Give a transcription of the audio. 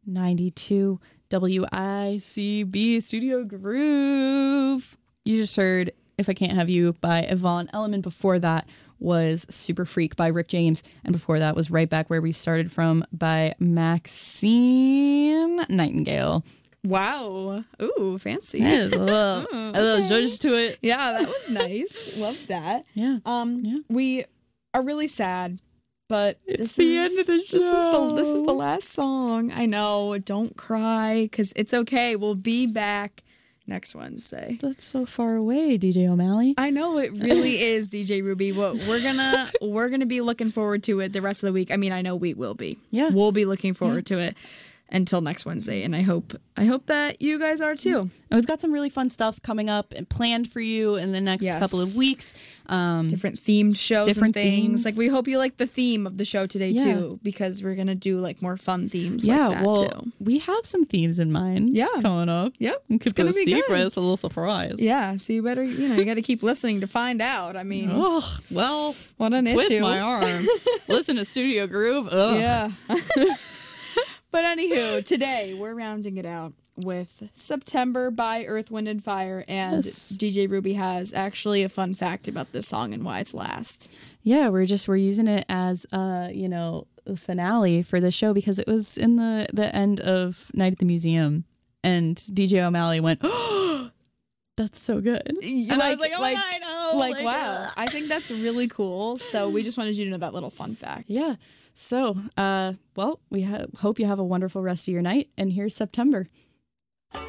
92 WICB Studio Groove. You just heard If I Can't Have You by Yvonne Elliman. Before that was Super Freak by Rick James. And before that was Right Back Where We Started From by Maxine Nightingale. Wow. Ooh, fancy. Yeah, there's a little zhuzh to it. Yeah, that was nice. Love that. Yeah. We are really sad, but It's the end of the show. This is the last song. I know. Don't cry, because it's okay. We'll be back next Wednesday. That's so far away, DJ O'Malley. I know it really is, DJ Ruby. What we're gonna be looking forward to it the rest of the week. I mean, I know we will be. Yeah. We'll be looking forward to it until next Wednesday, and I hope that you guys are too. And we've got some really fun stuff coming up and planned for you in the next couple of weeks. Different themed shows, different and things. Themes. Like, we hope you like the theme of the show today too, because we're gonna do like more fun themes like that too. We have some themes in mind. Coming up. Yep, It's gonna be secret. It's a little surprise. Yeah, so you better, you got to keep listening to find out. I mean, oh well, what an twist issue. my arm. Listen to Studio Groove. Ugh. Yeah. But anywho, today we're rounding it out with September by Earth, Wind, and Fire. And DJ Ruby has actually a fun fact about this song and why it's last. Yeah, we're using it as a finale for the show because it was in the end of Night at the Museum, and DJ O'Malley went, "Oh, that's so good," and I was like, "Oh, I know!" Like, wow, I think that's really cool. So we just wanted you to know that little fun fact. Yeah. So, we hope you have a wonderful rest of your night. And here's September.